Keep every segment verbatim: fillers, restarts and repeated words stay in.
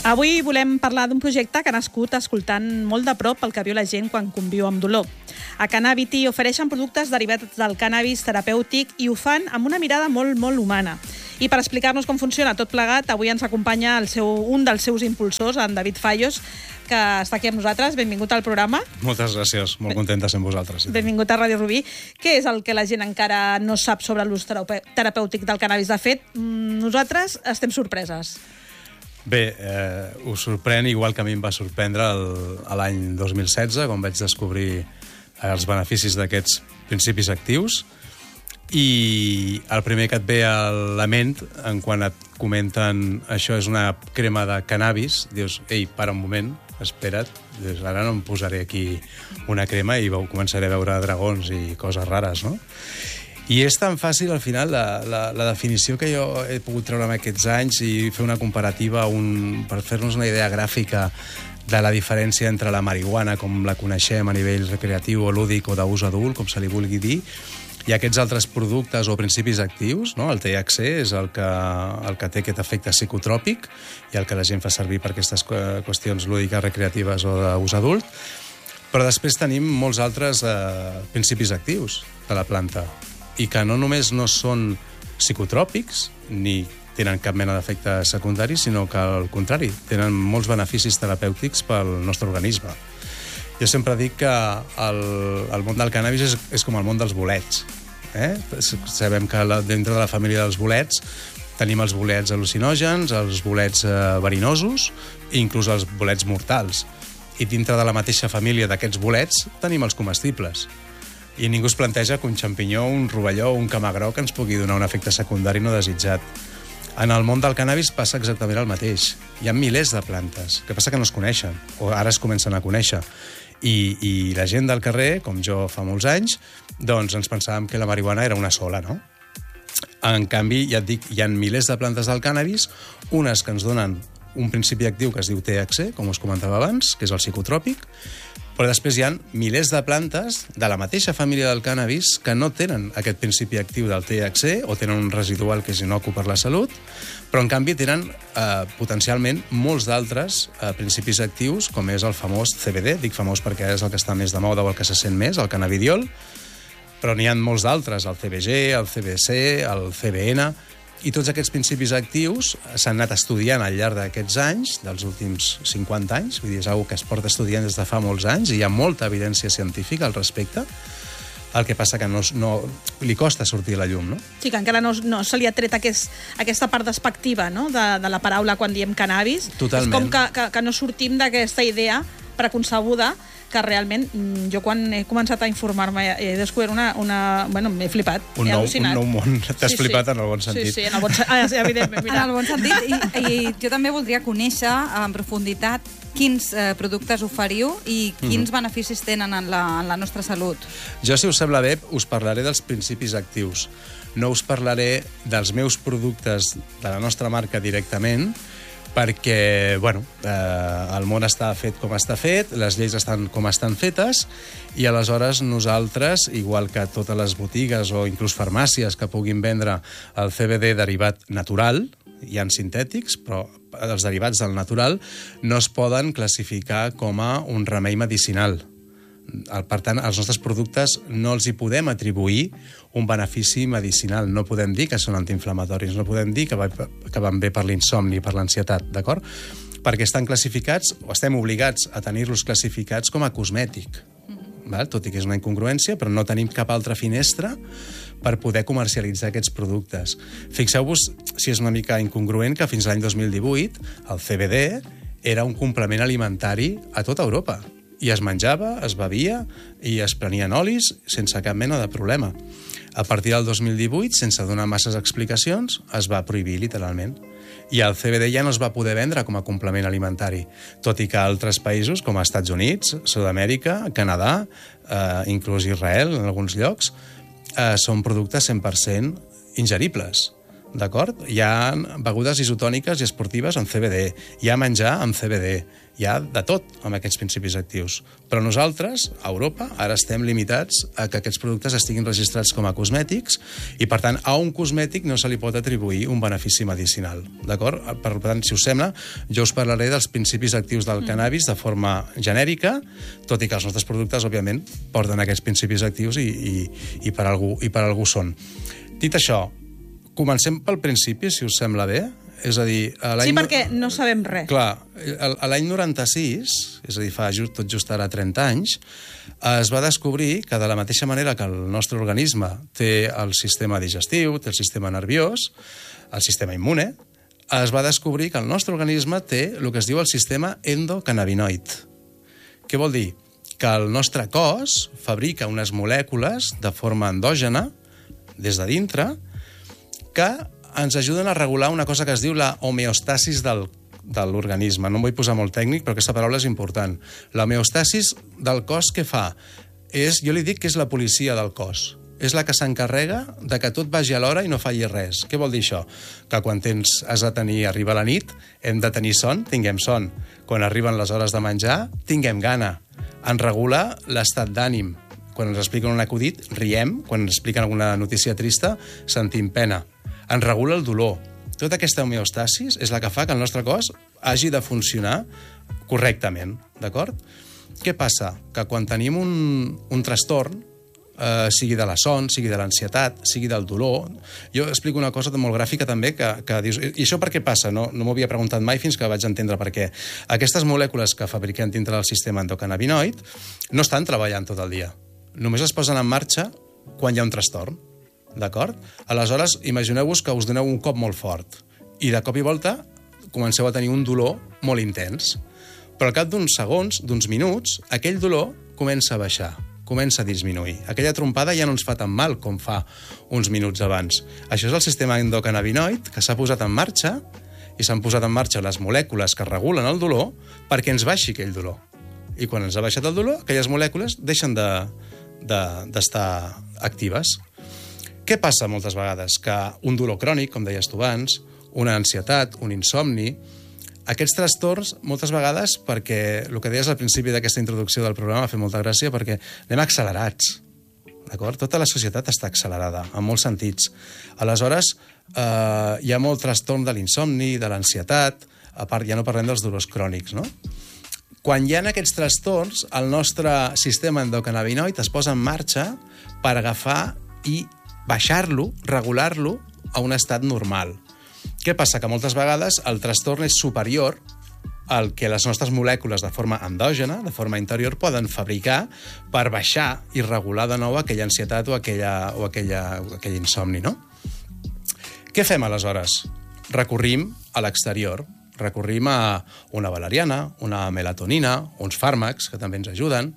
Avui volem parlar d'un projecte que ha nascut escoltant molt de prop el que viu la gent quan conviu amb dolor. A Cannabity ofereixen productes derivats del cannabis terapèutic i ho fan amb una mirada molt, molt humana. I per explicar-nos com funciona tot plegat, avui ens acompanya el seu, un dels seus impulsors, en David Fallos, que està aquí amb nosaltres. Benvingut al programa. Moltes gràcies, molt contenta de ser amb vosaltres. Benvingut a Ràdio Rubí. Què és el que la gent encara no sap sobre l'ús terapèutic del cannabis? De fet, nosaltres estem sorpreses. Bé, eh, us sorprèn igual que a mi em va sorprendre l'any dos mil setze, quan vaig descobrir els beneficis d'aquests principis actius. I el primer que et ve a la ment, en quan et comenten això és una crema de cannabis, dius, ei, para un moment, espera't, dius, ara no em posaré aquí una crema i començaré a veure dragons i coses rares, no? I és tan fàcil, al final, la, la, la definició que jo he pogut treure en aquests anys i fer una comparativa un, per fer-nos una idea gràfica de la diferència entre la marihuana, com la coneixem a nivell recreatiu o lúdic o d'ús adult, com se li vulgui dir, i aquests altres productes o principis actius, no? El T H C és el que, el que té aquest efecte psicotròpic i el que la gent fa servir per aquestes qüestions lúdiques, recreatives o d'ús adult, però després tenim molts altres eh, principis actius de la planta i que no només no són psicotròpics ni tenen cap mena d'efecte secundari, sinó que, al contrari, tenen molts beneficis terapèutics pel nostre organisme. Jo sempre dic que el, el món del cannabis és, és com el món dels bolets. Eh? Sabem que la, dintre de la família dels bolets tenim els bolets al·lucinògens, els bolets eh, verinosos i inclús els bolets mortals. I dintre de la mateixa família d'aquests bolets tenim els comestibles. I ningú es planteja que un xampinyó, un rovelló o un camagró que ens pugui donar un efecte secundari no desitjat. En el món del cannabis passa exactament el mateix. Hi ha milers de plantes, que passa que no es coneixen, o ara es comencen a conèixer. I, i la gent del carrer, com jo fa molts anys, doncs ens pensàvem que la marihuana era una sola, no? En canvi, ja et dic, hi ha milers de plantes del cannabis, unes que ens donen un principi actiu que es diu T H C, com us comentava abans, que és el psicotròpic, però després hi ha milers de plantes de la mateixa família del cannabis que no tenen aquest principi actiu del T H C o tenen un residual que és inocu per la salut, però en canvi tenen eh, potencialment molts d'altres eh, principis actius, com és el famós C B D, dic famós perquè és el que està més de moda o el que se sent més, el cannabidiol, però n'hi ha molts d'altres, el C B G, el C B C, el C B N, i tots aquests principis actius s'han anat estudiant al llarg d'aquests anys, dels últims cinquanta anys, vull dir, és una cosa que es porta estudiant des de fa molts anys i hi ha molta evidència científica al respecte. El que passa que no, no, li costa sortir a la llum, no? Sí, que encara no, no se li ha tret aquest, aquesta part despectiva, no?, de, de la paraula quan diem cannabis. Totalment. És com que, que, que no sortim d'aquesta idea preconcebuda que realment, jo quan he començat a informar-me he descobert una... una bueno, m'he flipat, un he nou, al·lucinat. Un nou món. T'has sí, flipat sí. en el bon sentit. Sí, sí, en el bon sentit. Ah, evidentment, mira. En el bon sentit. I, I jo també voldria conèixer en profunditat quins eh, productes oferiu i quins mm-hmm. beneficis tenen en la, en la nostra salut. Jo, si us sembla bé, us parlaré dels principis actius. No us parlaré dels meus productes de la nostra marca directament, perquè, bueno, eh, el món està fet com està fet, les lleis estan com estan fetes, i aleshores nosaltres, igual que totes les botigues o inclús farmàcies que puguin vendre el C B D derivat natural, hi ha sintètics, però els derivats del natural no es poden classificar com a un remei medicinal. Per tant, als nostres productes no els hi podem atribuir un benefici medicinal. No podem dir que són antiinflamatoris, no podem dir que, va, que van bé per l'insomni i per l'ansietat, d'acord? Perquè estan classificats, o estem obligats a tenir-los classificats com a cosmètic. Mm-hmm. Val? Tot i que és una incongruència, però no tenim cap altra finestra per poder comercialitzar aquests productes. Fixeu-vos si és una mica incongruent que fins l'any dos mil divuit el C B D era un complement alimentari a tota Europa. I es menjava, es bevia i es prenien olis sense cap mena de problema. A partir del dos mil divuit, sense donar masses explicacions, es va prohibir literalment. I el C B D ja no es va poder vendre com a complement alimentari, tot i que altres països, com els Estats Units, Sud-amèrica, Canadà, eh, inclús Israel, en alguns llocs, eh, són productes cent per cent ingeribles. d'acord? Hi ha begudes isotòniques i esportives amb C B D, hi ha menjar amb C B D, hi ha de tot amb aquests principis actius. Però nosaltres, a Europa, ara estem limitats a que aquests productes estiguin registrats com a cosmètics i, per tant, a un cosmètic no se li pot atribuir un benefici medicinal, d'acord? Per tant, si us sembla, jo us parlaré dels principis actius del cannabis de forma genèrica, tot i que els nostres productes, òbviament, porten aquests principis actius i, i, i, per, algú, i per algú són. Dit això, comencem pel principi, si us sembla bé. És a dir, sí, perquè no sabem res. Clar, a l'any noranta-sis, és a dir, fa just, tot just ara trenta anys, es va descobrir que de la mateixa manera que el nostre organisme té el sistema digestiu, té el sistema nerviós, el sistema immune, es va descobrir que el nostre organisme té el que es diu el sistema endocannabinoid. Què vol dir? Que el nostre cos fabrica unes molècules de forma endògena, des de dintre, que ens ajuden a regular una cosa que es diu la homeostasis del, de l'organisme. No em vull posar molt tècnic, però aquesta paraula és important. La homeostasis del cos, què fa? És, jo li dic que és la policia del cos. És la que s'encarrega de que tot vagi a l'hora i no falli res. Què vol dir això? Que quan tens, has de tenir, arriba la nit, hem de tenir son, tinguem son. Quan arriben les hores de menjar, tinguem gana. Ens regula l'estat d'ànim. Quan ens expliquen un acudit, riem. Quan ens expliquen alguna notícia trista, sentim pena. Ens regula el dolor. Tota aquesta homeostasis és la que fa que el nostre cos hagi de funcionar correctament, d'acord? Què passa? Que quan tenim un, un trastorn, eh, sigui de la son, sigui de l'ansietat, sigui del dolor... Jo explico una cosa molt gràfica també, que, que dius... I això per què passa? No, no m'ho havia preguntat mai fins que vaig entendre per què. Aquestes molècules que fabriquem dintre del sistema endocannabinoid no estan treballant tot el dia. Només es posen en marxa quan hi ha un trastorn. D'acord? Aleshores, imagineu-vos que us doneu un cop molt fort i de cop i volta comenceu a tenir un dolor molt intens. Però al cap d'uns segons, d'uns minuts, aquell dolor comença a baixar, comença a disminuir. Aquella trompada ja no ens fa tan mal com fa uns minuts abans. Això és el sistema endocannabinoid que s'ha posat en marxa i s'han posat en marxa les molècules que regulen el dolor perquè ens baixi aquell dolor. I quan ens ha baixat el dolor, aquelles molècules deixen de, de, d'estar actives. Què passa moltes vegades? Que un dolor crònic, com deies tu abans, una ansietat, un insomni, aquests trastorns, moltes vegades, perquè el que deies al principi d'aquesta introducció del programa m'ha fet molta gràcia, perquè anem accelerats, d'acord? Tota la societat està accelerada, en molts sentits. Aleshores, eh, hi ha molt trastorn de l'insomni, de l'ansietat, a part ja no parlem dels dolors crònics, no? Quan hi ha aquests trastorns, el nostre sistema endocannabinoid es posa en marxa per agafar i baixar-lo, regular-lo a un estat normal. Què passa? Que moltes vegades el trastorn és superior al que les nostres molècules de forma endògena, de forma interior, poden fabricar per baixar i regular de nou aquella ansietat o, aquella, o, aquella, o aquell insomni, no? Què fem aleshores? Recorrim a l'exterior. Recorrim a una valeriana, una melatonina, uns fàrmacs que també ens ajuden.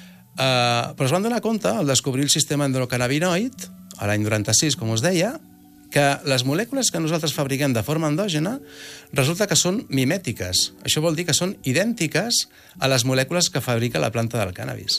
Uh, però es van donar compte, al descobrir el sistema endocannabinoid, a l'any noranta-sis, com us deia, que les molècules que nosaltres fabriquem de forma endògena resulta que són mimètiques. Això vol dir que són idèntiques a les molècules que fabrica la planta del cannabis.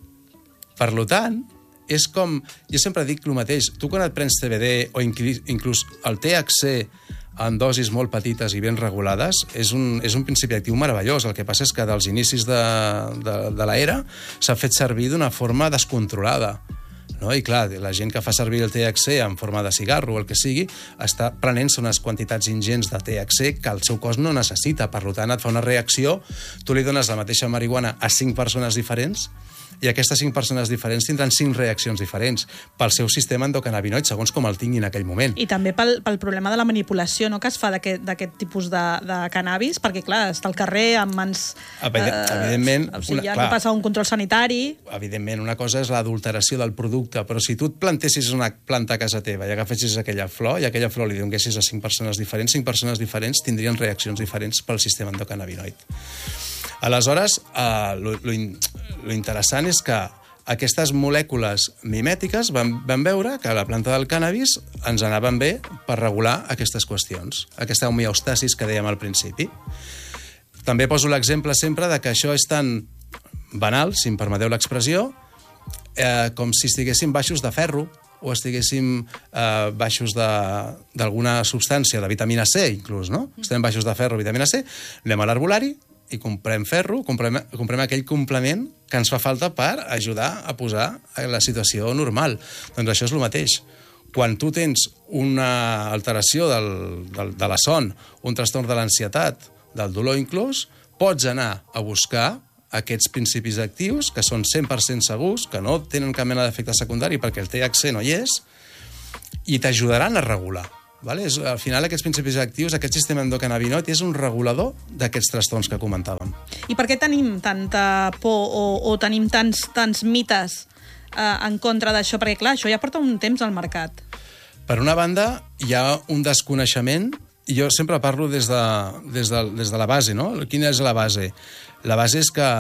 Per tant, és com... Jo sempre dic el mateix. Tu quan et prens C B D o inclús el T H C en dosis molt petites i ben regulades, és un, és un principi actiu meravellós. El que passa és que dels inicis de, de, de l'era s'ha fet servir d'una forma descontrolada. No? I clar, la gent que fa servir el T H C en forma de cigarro o el que sigui, està prenent-se unes quantitats ingents de T H C que el seu cos no necessita. Per tant, et fa una reacció, tu li dones la mateixa marihuana a cinc persones diferents i aquestes cinc persones diferents tindran cinc reaccions diferents pel seu sistema endocannabinoid, segons com el tinguin en aquell moment. I també pel, pel problema de la manipulació, no?, que es fa d'aquest tipus de, de cannabis, perquè, clar, està al carrer amb mans... Evidentment... Eh, o sigui, ja una, que passa un control sanitari... Evidentment, una cosa és l'adulteració del producte, però si tu et plantessis una planta a casa teva i agafessis aquella flor i aquella flor li donessis a cinc persones diferents, cinc persones diferents tindrien reaccions diferents pel sistema endocannabinoid. Aleshores, eh, lo, lo, lo interessant és que aquestes molècules mimètiques van, van veure que a la planta del cannabis ens anaven bé per regular aquestes qüestions, aquesta homeostasis que dèiem al principi. També poso l'exemple sempre de que això és tan banal, si em permeteu l'expressió, eh, com si estiguessin baixos de ferro o estiguéssim eh, baixos d'alguna substància, de vitamina C inclús, no? Estem baixos de ferro, vitamina C, anem a l'arbolari i comprem ferro, comprem, comprem aquell complement que ens fa falta per ajudar a posar la situació normal. Doncs això és el mateix. Quan tu tens una alteració del, del, de la son, un trastorn de l'ansietat, del dolor inclús, pots anar a buscar aquests principis actius, que són cent per cent segurs, que no tenen cap mena d'efecte secundari perquè el T H C no hi és, i t'ajudaran a regular. Vale? És, al final, aquests principis actius, aquest sistema endocannabinoide és un regulador d'aquests trastorns que comentàvem. I per què tenim tanta por o, o tenim tants, tants mites eh, en contra d'això? Perquè, clar, això ja porta un temps al mercat. Per una banda, hi ha un desconeixement, i jo sempre parlo des de, des de, des de la base, no? Quina és la base? La base és que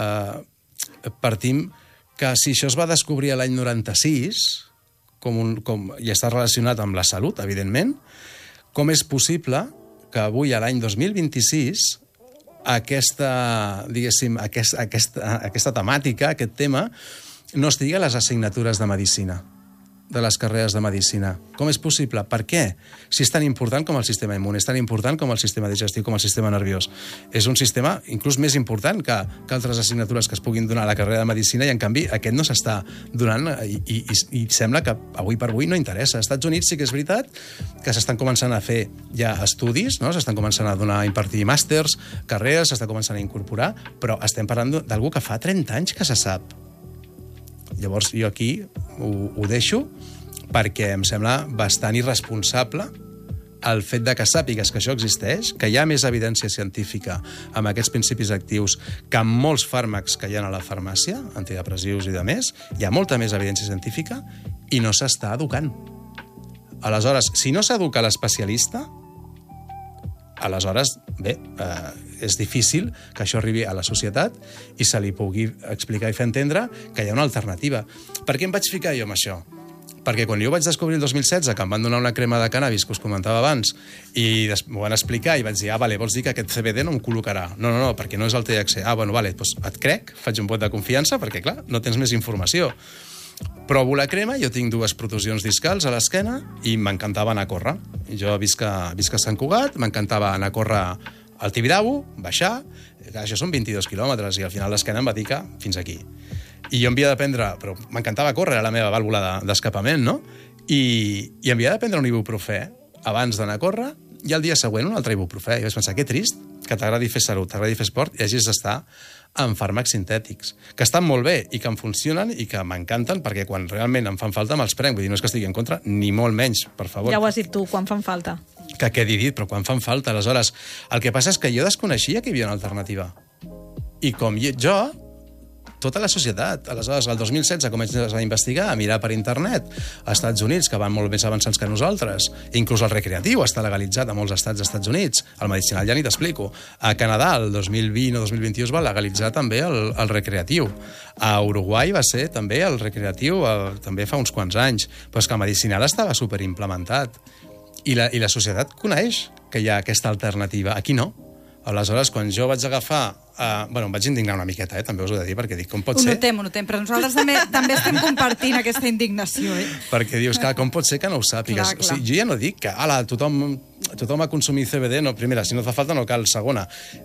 eh, partim que si això es va descobrir l'any noranta-sis, com un, com, i està relacionat amb la salut, evidentment, com és possible que avui, a l'any dos mil vint-i-sis, aquesta, diguéssim, aquest, aquesta, aquesta temàtica, aquest tema, no estigui a les assignatures de medicina, de les carreres de medicina. Com és possible? Per què? Si és tan important com el sistema immune, és tan important com el sistema digestiu, com el sistema nerviós. És un sistema inclús més important que, que altres assignatures que es puguin donar a la carrera de medicina i, en canvi, aquest no s'està donant i, i, i sembla que avui per avui no interessa. Als Estats Units sí que és veritat que s'estan començant a fer ja estudis, no? S'estan començant a donar, a impartir màsters, carreres, s'està començant a incorporar, però estem parlant d'algú que fa trenta anys que se sap. Llavors, jo aquí ho, ho deixo perquè em sembla bastant irresponsable el fet de que sàpigues que això existeix, que hi ha més evidència científica amb aquests principis actius que amb molts fàrmacs que hi ha a la farmàcia, antidepressius i de més, hi ha molta més evidència científica i no s'està educant. Aleshores, si no s'educa l'especialista, aleshores, bé, eh, és difícil que això arribi a la societat i se li pugui explicar i fer entendre que hi ha una alternativa. Per què em vaig ficar jo amb això? Perquè quan jo vaig descobrir el dos mil setze que em van donar una crema de cannabis que us comentava abans i m'ho van explicar i vaig dir, ah, vale, vols dir que aquest C B D no em col·locarà? No, no, no, perquè no és el T H C. Ah, bueno, vale, doncs et crec, faig un vot de confiança perquè, clar, no tens més informació. Provo la crema, jo tinc dues protusions discals a l'esquena i m'encantava anar a córrer. Jo visc a, visc a Sant Cugat, m'encantava anar a córrer al Tibidabo, baixar, això són vint-i-dos quilòmetres i al final l'esquena em va dir que fins aquí. I jo havia d'aprendre, però m'encantava córrer, era la meva vàlvula d'escapament, no? I, i havia d'aprendre un ibuprofè abans d'anar a córrer i al dia següent un altre ibuprofè. I vaig pensar, que trist que t'agradi fer salut, t'agradi fer esport i hagis d'estar amb fàrmacs sintètics, que estan molt bé i que em funcionen i que m'encanten perquè quan realment em fan falta me'ls prenc. Vull dir, no és que estigui en contra, ni molt menys, per favor. Ja ho has dit tu, quan fan falta. Que quedi dit, però quan fan falta. Aleshores, el que passa és que jo desconeixia que hi havia una alternativa. I com jo, tota la societat. Aleshores, el dos mil setze comences a investigar, a mirar per internet, als Estats Units, que van molt més avançats que nosaltres, inclús el recreatiu està legalitzat a molts estats dels Estats Units, el medicinal ja ni t'explico. A Canadà, el dos mil vint o dos mil vint-i-u es va legalitzar també el, el recreatiu. A Uruguai va ser també el recreatiu, el, també fa uns quants anys, però és que el medicinal estava superimplementat. I la, I la societat coneix que hi ha aquesta alternativa. Aquí no. Aleshores, quan jo vaig agafar... Uh, bueno, em vaig indignar una miqueta, eh? També us ho he de dir, perquè dic, com pot ser... Ho notem, ho notem, però nosaltres també, també estem compartint aquesta indignació, eh? Perquè dius, clar, com pot ser que no ho sàpigues? Clar, clar. O sigui, jo ja no dic que, ala, tothom, tothom ha consumit C B D, no, primera, si no et fa falta no cal, segona.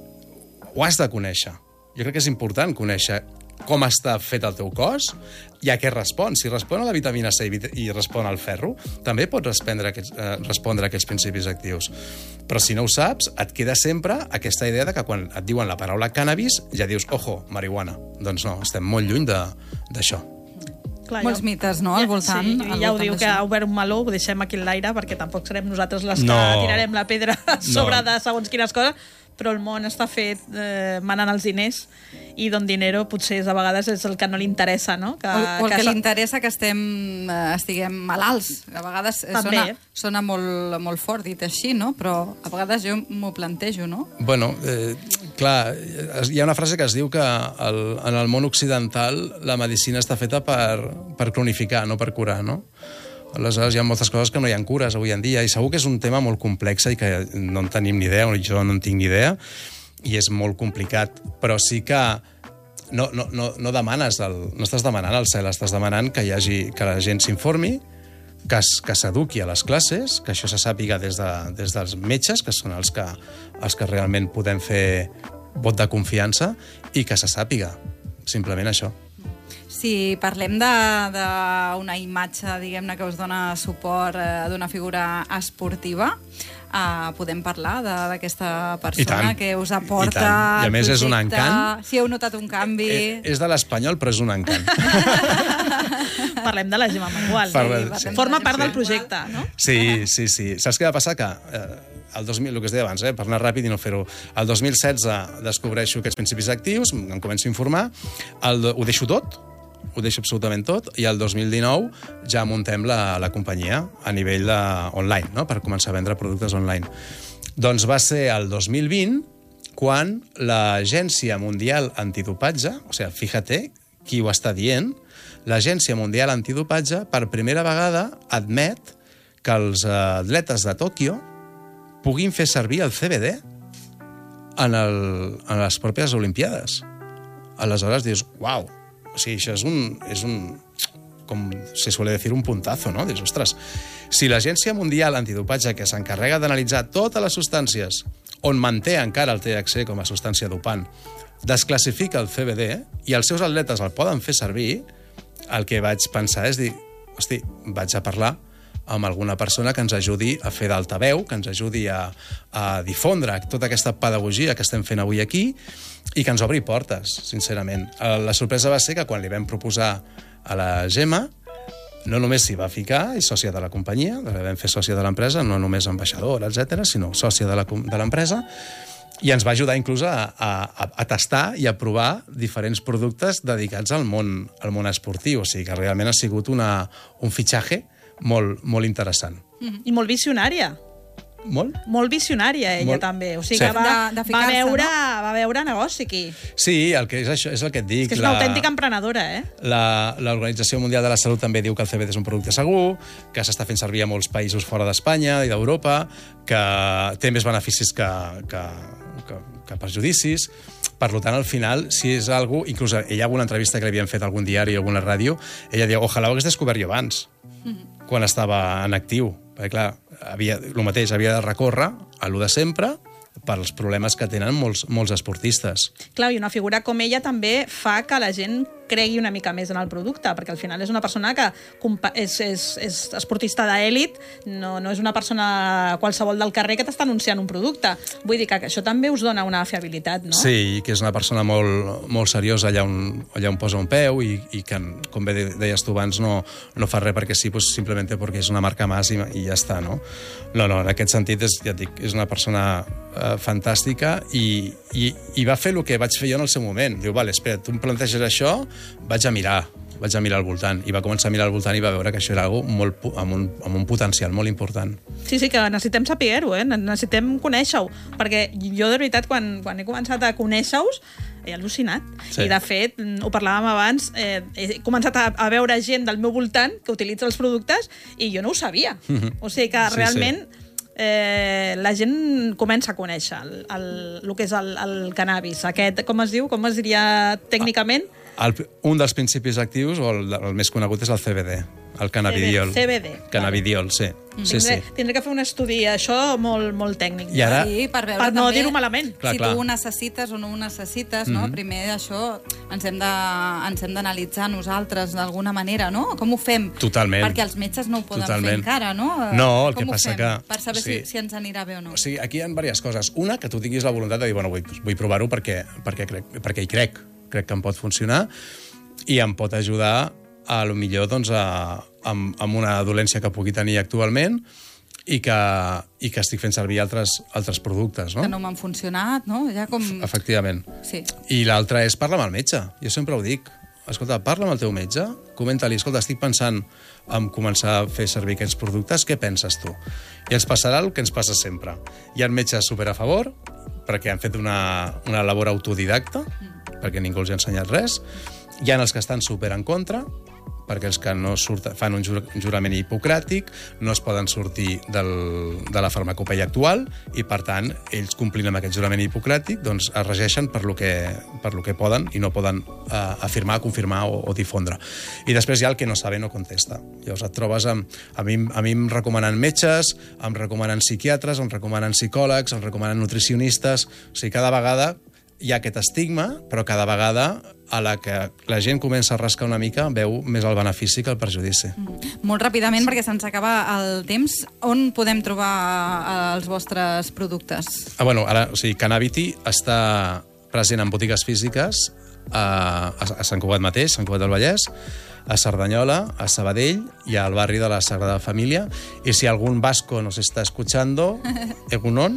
Ho has de conèixer. Jo crec que és important conèixer com està fet el teu cos i a què respon. Si respon a la vitamina C i respon al ferro, també pots respondre a aquests, eh, respondre a aquests principis actius. Però si no ho saps, et queda sempre aquesta idea de que quan et diuen la paraula cannabis ja dius, ojo, marihuana. Doncs no, estem molt lluny d'això. Clar, molts mites, no?, al voltant. Sí, al ja ho voltant diu, que ha obert un meló, ho deixem aquí en l'aire, perquè tampoc serem nosaltres les no. que tirarem la pedra sobre no. de segons quines coses, però el món està fet eh, manant els diners i don dinero potser a vegades és el que no li interessa, no? Que, o, o el que, que li interessa que estem, eh, estiguem malalts. A vegades sona, sona molt, molt fort dit així, no? Però a vegades jo m'ho plantejo, no? Bueno, eh, clar, hi ha una frase que es diu que el, en el món occidental la medicina està feta per, per cronificar, no per curar, no? Aleshores, hi ha moltes coses que no hi ha cures avui en dia i segur que és un tema molt complex i que no en tenim ni idea, o jo no en tinc ni idea, i és molt complicat, però sí que no, no, no, no demanes, el, no estàs demanant el cel, estàs demanant que hi hagi, que la gent s'informi, que, es, que s'eduqui a les classes, que això se sàpiga des, de, des dels metges, que són els que, els que realment podem fer vot de confiança, i que se sàpiga, simplement això. Si parlem d'una imatge, diguem-ne, que us dona suport eh, d'una figura esportiva, eh, podem parlar d'aquesta persona que us aporta I, I a més projecte. És un encant. Si heu notat un canvi... Eh, és de l'Espanyol, però és un encant. Parlem de la Gemma Mengual. Parla, sí. Forma part del projecte, no? Sí, sí, sí. Saps què va passar? Que eh, el dos mil, el que es deia abans, eh, per anar ràpid i no fer-ho, el dos mil setze descobreixo aquests principis actius, em començo a informar, el, ho deixo tot, ho deixo absolutament tot, i el dos mil dinou ja muntem la, la companyia a nivell de, online, no? Per començar a vendre productes online. Doncs va ser el dos mil vint quan l'Agència Mundial Antidopatge, o sigui, fíjate qui ho està dient, l'Agència Mundial Antidopatge per primera vegada admet que els atletes de Tòquio puguin fer servir el C B D en, el, en les pròpies Olimpiades. Aleshores dius, uau, o sigui, això és un, és un, com se suele decir, un puntazo, no? Dius, ostres, si l'Agència Mundial Antidopatge, que s'encarrega d'analitzar totes les substàncies on manté encara el T H C com a substància dopant, desclassifica el C B D i els seus atletes el poden fer servir, el que vaig pensar és dir, hosti, vaig a parlar amb alguna persona que ens ajudi a fer d'altaveu, que ens ajudi a, a difondre tota aquesta pedagogia que estem fent avui aquí i que ens obri portes, sincerament. La sorpresa va ser que quan li vam proposar a la Gemma, no només s'hi va ficar, és sòcia de la companyia, la vam fer sòcia de l'empresa, no només ambaixadora, etcètera, sinó sòcia de l'empresa, i ens va ajudar inclús a, a, a tastar i a provar diferents productes dedicats al món, al món esportiu. O sigui que realment ha sigut una, un fitxatge molt, molt interessant. Mm-hmm. I molt visionària. Molt? Molt visionària, ella, molt... també. O sigui sí. que va, de, de va, veure, no? va veure negoci aquí. Sí, el que és, això, és el que et dic. És que és una la... autèntica emprenedora, eh? L'Organització Mundial de la Salut també diu que el C B D és un producte segur, que s'està fent servir a molts països fora d'Espanya i d'Europa, que té més beneficis que, que, que, que perjudicis. Per tant, al final, si és algo... Inclús ella, alguna entrevista que li havien fet a algun diari o alguna ràdio, ella diu, ojalà ho hagués descobert jo abans, mm-hmm. quan estava en actiu. Perquè, clar, havia, el mateix, havia de recórrer a lo de sempre pels problemes que tenen molts, molts esportistes. Clar, i una figura com ella també fa que la gent cregui una mica més en el producte, perquè al final és una persona que és, és, és esportista d'èlit, no, no és una persona qualsevol del carrer que t'està anunciant un producte. Vull dir que això també us dona una fiabilitat, no? Sí, que és una persona molt, molt seriosa allà on, allà on posa un peu i, i que, com bé deies tu abans, no, no fa res perquè sí, pues, simplement perquè és una marca más i, i ja està, no? No, no, en aquest sentit és, ja et dic, és una persona eh, fantàstica i, i, i va fer el que vaig fer jo en el seu moment. Diu, vale, espera, tu em planteges això, vaig a mirar, vaig a mirar al voltant. I va començar a mirar al voltant i va veure que això era algo molt, amb, un, amb un potencial molt important. Sí, sí, que necessitem saber-ho, eh? Necessitem conèixer-ho, perquè jo, de veritat, quan, quan he començat a conèixer-vos, he al·lucinat. Sí. I, de fet, ho parlàvem abans, eh, he començat a, a veure gent del meu voltant que utilitza els productes i jo no ho sabia. Mm-hmm. O sigui que sí, realment... Sí. Eh, la gent comença a conèixer el, el, el que és el, el cannabis. Aquest, com es diu? Com es diria tècnicament? El, un dels principis actius, o el, el més conegut, és el C B D, el cannabidiol. C B D. Cannabidiol, sí. Mm. sí, tindré, sí. tindré que fer un estudi, això, molt, molt tècnic. I ara... Sí, per veure per no també dir-ho malament. Clar, si clar. tu ho necessites o no ho necessites, no? Mm-hmm. Primer això ens hem de, ens hem d'analitzar nosaltres d'alguna manera, no? Com ho fem? Totalment. Perquè els metges no ho poden Totalment. fer encara, no? No, el Com que ho passa fem? que... Per saber sí. si, si ens anirà bé o no. O sigui, aquí hi ha diverses coses. Una, que tu tinguis la voluntat de dir, bueno, vull, vull provar-ho perquè, perquè, crec, perquè hi crec. Crec que em pot funcionar i em pot ajudar a lo millor doncs, a, amb, amb una dolència que pugui tenir actualment i que, i que estic fent servir altres, altres productes, no? Que no m'han funcionat, no? Ja com... Efectivament. Sí. I l'altre és parla amb el metge. Jo sempre ho dic. Escolta, parla amb el teu metge, comenta-li, escolta, estic pensant en començar a fer servir aquests productes, què penses tu? I ens passarà el que ens passa sempre. Hi ha metges super a favor, perquè han fet una, una labor autodidacta, mm. perquè ningú els ha ensenyat res. Hi ha els que estan super en contra, perquè els que no surten, fan un, jur, un jurament hipocràtic no es poden sortir del, de la farmacopeia actual i, per tant, ells complint amb aquest jurament hipocràtic doncs, es regeixen per lo que, per lo que poden i no poden eh, afirmar, confirmar o, o difondre. I després hi ha el que no sabe no contesta. Llavors et trobes amb... A mi, a mi em recomanen metges, em recomanen psiquiatres, em recomanen psicòlegs, em recomanen nutricionistes... O sigui, cada vegada hi ha aquest estigma, però cada vegada a la que la gent comença a rascar una mica veu més el benefici que el perjudici. Mm. Molt ràpidament, perquè se'ns acaba el temps, on podem trobar els vostres productes? Ah, bueno, ara, o sigui, Cannabity està present en botigues físiques a, a Sant Cugat mateix, Sant Cugat del Vallès, a Cerdanyola, a Sabadell i al barri de la Sagrada Família. I si algun vasco nos está escuchando, egunon,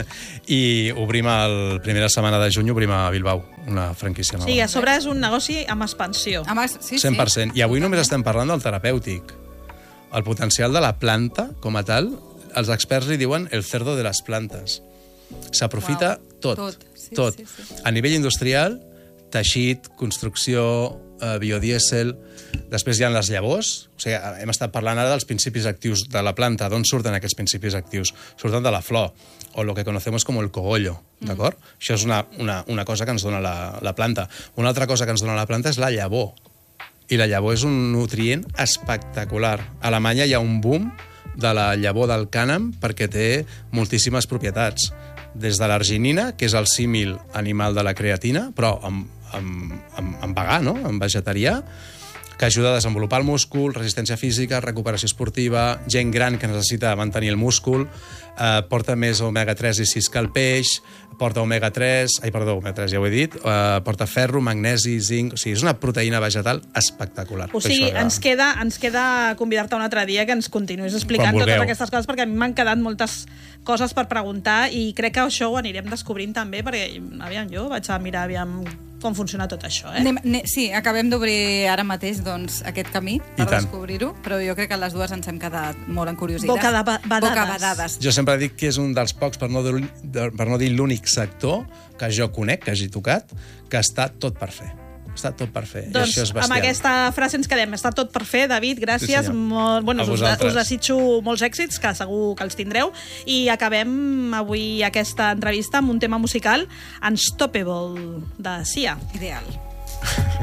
i obrim el primera setmana de juny, obrim a Bilbao, una franquícia nova. Sí, a sobre és un negoci amb expansió. Amb ex... sí, cent per cent. I avui només estem parlant del terapèutic. El potencial de la planta, com a tal, els experts li diuen el cerdo de les plantes. S'aprofita wow. tot. Tot. Sí, tot. Sí, sí. A nivell industrial, teixit, construcció, eh, biodièsel... Després hi ha les llavors, o sigui, hem estat parlant ara dels principis actius de la planta. D'on surten aquests principis actius? Surten de la flor, o lo que conocemos com el cogollo, d'acord? Mm. Això és una, una, una cosa que ens dona la, la planta. Una altra cosa que ens dona la planta és la llavor. I la llavor és un nutrient espectacular. A Alemanya hi ha un boom de la llavor del cànem perquè té moltíssimes propietats. Des de l'arginina, que és el símil animal de la creatina, però en, en, en, en vegà, no? En vegetarià, que ajuda a desenvolupar el múscul, resistència física, recuperació esportiva, gent gran que necessita mantenir el múscul, eh, porta més omega tres i sis que el peix, porta omega tres, ai, perdó, omega tres ja ho he dit, eh, porta ferro, magnesi, zinc... O sigui, és una proteïna vegetal espectacular. O sigui, ja... ens queda, ens queda convidar-te un altre dia que ens continuïs explicant totes aquestes coses, perquè a mi m'han quedat moltes coses per preguntar i crec que això ho anirem descobrint també, perquè, aviam, jo vaig a mirar aviam com funciona tot això, eh? Anem, ne, sí, acabem d'obrir ara mateix doncs, aquest camí per descobrir-ho, però jo crec que les dues ens hem quedat molt encuriosides. Bocabadades. Bocabadades. Jo sempre dic que és un dels pocs, per no dir, per no dir l'únic sector que jo conec, que hagi tocat, que està tot per fer. Està tot per fer. Doncs I això és bestial. Amb aquesta frase ens quedem. Està tot per fer, David, gràcies. Sí, molt, bueno, us, us desitjo molts èxits, que segur que els tindreu. I acabem avui aquesta entrevista amb un tema musical, Unstoppable, de Sia. Ideal.